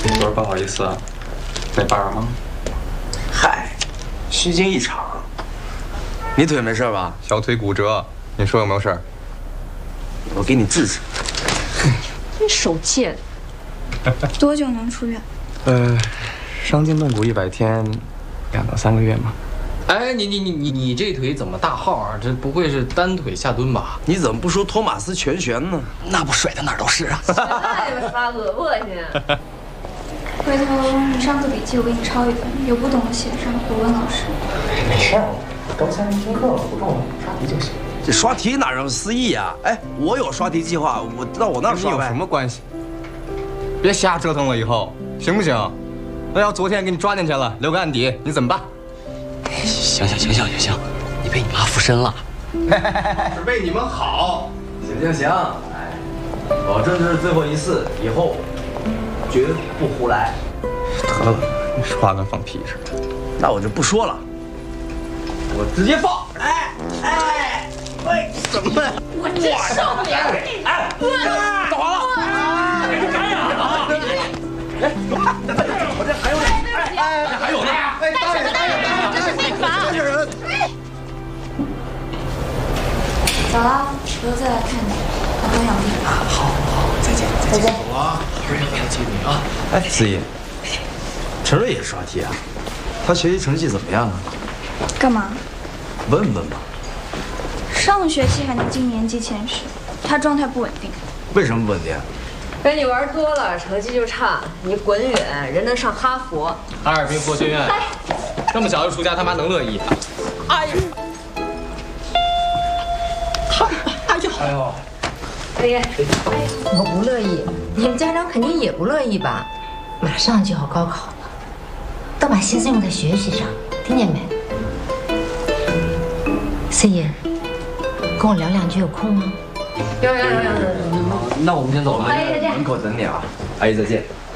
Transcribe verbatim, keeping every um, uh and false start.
有点不好意思啊，没班吗？ 嗨，虚惊一场。你腿没事吧？ 小腿骨折，你说有没有事儿？ 我给你治治。 你手贱。 多久能出院？ 呃，伤筋动骨一百天，两到三个月嘛。 哎，你你你你你这腿怎么大号啊？这不会是单腿下蹲吧？ 你怎么不说托马斯全旋呢？ 那不甩的哪儿都是啊！ 哎呀，发恶恶心！ 回头你上次笔记我给你抄一份，有不懂的写上，我问老师。 没事儿，高三听课不重要，刷题就行。 这刷题哪有思义啊？哎，我有刷题计划，我到我那儿刷呗。 有什么关系？别瞎折腾了，以后行不行？那要昨天给你抓进去了，留个案底，你怎么办？ 行行行行行行，你被你妈附身了。 是为你们好。 行行行，哎，保证这是最后一次，以后绝不胡来。 得了，你说话跟放屁似的。 那我就不说了，我直接放。哎哎喂，怎么了？ 我真受不了你！ 哎，干嘛了？给你感染了！哎，我这还有呢，哎，这还有呢！哎，大人，大人，大人，大人！ 走了，回头再来看你，好好养病啊！ 好，好，再见，再见。 走了， 一会儿要接你啊。 哎，思怡，陈瑞也刷题啊？他学习成绩怎么样啊？ 干嘛？ 问问吧。 上学期还能进年级前十，他状态不稳定。 为什么不稳定？ 跟你玩多了，成绩就差。你滚远，人能上哈佛。 哈尔滨佛学院，这么小就出家，他妈能乐意？ 哎呀！哎呦！ 哎呦！ 哎呀， 我不乐意，你们家长肯定也不乐意吧？马上就要高考了，都把心思用在学习上，听见没？思怡，跟我聊两句，有空吗？ 有有有有有。 那我们先走了， 阿姨再见。 门口等你啊，阿姨再见。